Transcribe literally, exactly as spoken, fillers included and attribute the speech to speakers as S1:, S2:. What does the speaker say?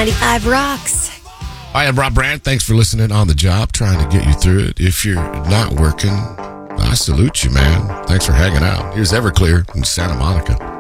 S1: ninety-five rocks.
S2: I am Rob Brandt. Thanks for listening on the job, trying to get you through it. If you're not working, I salute you, man. Thanks for hanging out. Here's Everclear in Santa Monica.